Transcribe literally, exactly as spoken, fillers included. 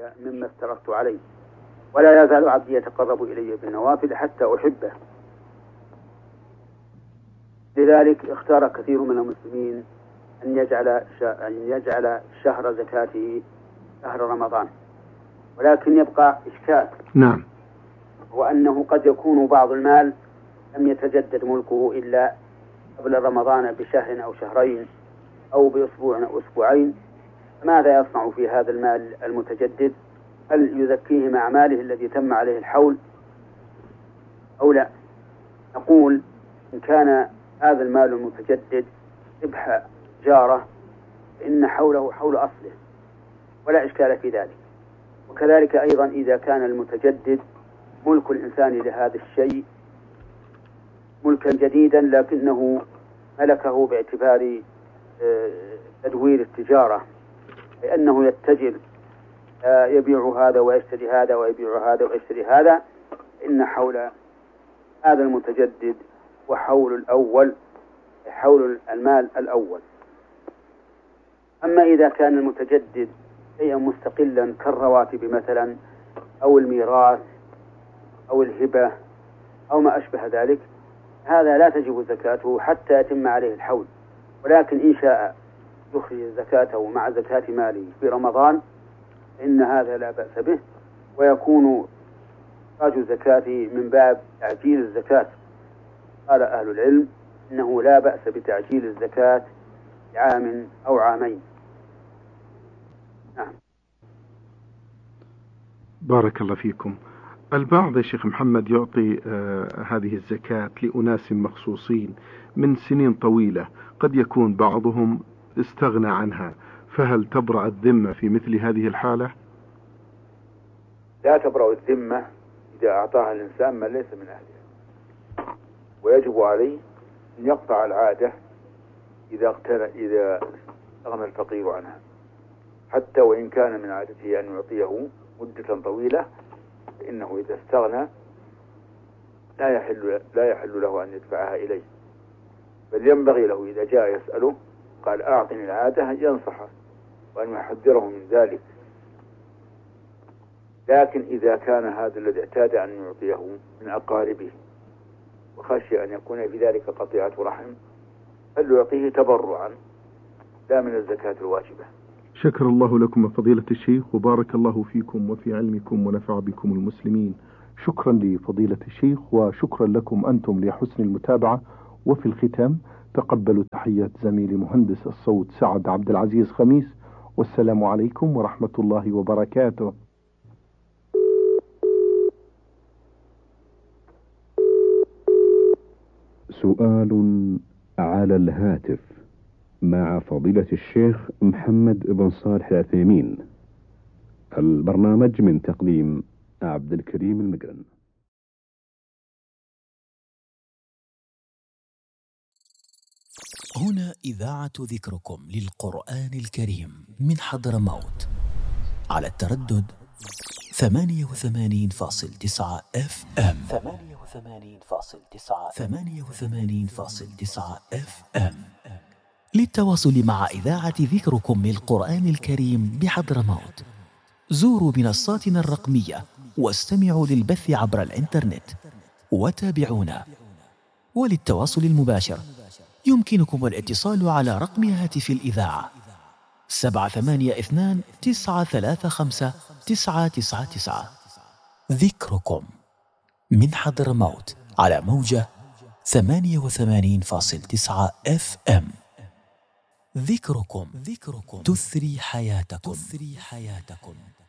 مما افترضت عليه، ولا يزال عبدي يتقرب إلي بالنوافل حتى أحبه. لذلك اختار كثير من المسلمين أن يجعل أن يجعل شهر زكاته شهر رمضان، ولكن يبقى إشكال. نعم. وأنه قد يكون بعض المال لم يتجدد ملكه إلا قبل رمضان بشهر أو شهرين أو بأسبوع أو أسبوعين، ماذا يصنع في هذا المال المتجدد؟ هل يزكيه مع ماله الذي تم عليه الحول أو لا؟ نقول إن كان هذا المال المتجدد ربح جارة فإن حوله حول أصله ولا إشكال في ذلك. وكذلك أيضا إذا كان المتجدد ملك الإنسان لهذا الشيء ملكا جديدا لكنه ملكه باعتبار تدوير التجارة، لأنه يتجر يبيع هذا ويشتري هذا ويبيع هذا ويشتري هذا، إن حول هذا المتجدد وحول الأول حول المال الأول. أما إذا كان المتجدد شيئا مستقلا كالرواتب مثلا أو الميراث أو الهبة أو ما أشبه ذلك، هذا لا تجب زكاته حتى يتم عليه الحول، ولكن إن شاء يخرج زكاته مع زكاة ماله في رمضان إن هذا لا بأس به، ويكون إخراج زكاته من باب تعجيل الزكاة. قال أهل العلم إنه لا بأس بتعجيل الزكاة عام أو عامين. نعم. بارك الله فيكم. البعض يا شيخ محمد يعطي آه هذه الزكاة لأناس مخصوصين من سنين طويلة، قد يكون بعضهم استغنى عنها، فهل تبرأ الذمة في مثل هذه الحالة؟ لا تبرأ الذمة إذا أعطاها الإنسان من ليس من أهلها، ويجب عليه أن يقطع العادة إذا إذا استغنى الفقير عنها، حتى وإن كان من عادته أن يعطيه مدة طويلة، فإنه إذا استغنى لا يحل لا يحل له أن يدفعها إليه، بل ينبغي له إذا جاء يسأله قال أعطني العادة ينصحه وأن يحذره من ذلك. لكن إذا كان هذا الذي اعتاد أن يعطيه من أقاربه وخشي أن يكون في ذلك قطيعة رحم فليعطيه تبرعا لا من الزكاة الواجبة. شكر الله لكم فضيلة الشيخ، وبارك الله فيكم وفي علمكم ونفع بكم المسلمين. شكرا لفضيلة الشيخ، وشكرا لكم أنتم لحسن المتابعة. وفي الختام تقبلوا تحيات زميلي مهندس الصوت سعد عبد العزيز خميس، والسلام عليكم ورحمة الله وبركاته. سؤال على الهاتف مع فضيلة الشيخ محمد بن صالح العثيمين. البرنامج من تقديم عبد الكريم المقرن. هنا إذاعة ذكركم للقرآن الكريم من حضرموت على التردد ثمانية وثمانين فاصل تسعة اف ام ثمانية وثمانين فاصل تسعة ثمانية وثمانين فاصل تسعة اف ام. للتواصل مع إذاعة ذكركم للقرآن الكريم بحضرموت زوروا منصاتنا الرقمية واستمعوا للبث عبر الإنترنت وتابعونا. وللتواصل المباشر يمكنكم الاتصال على رقم هاتف الإذاعة سبعة ثمانية اثنان تسعة ثلاثة خمسة تسعة تسعة تسعة. ذكركم من حضرموت على موجة ثمانية وثمانين فاصل تسعة اف ام. ذكركم ذكركم تثري حياتكم تثري حياتكم.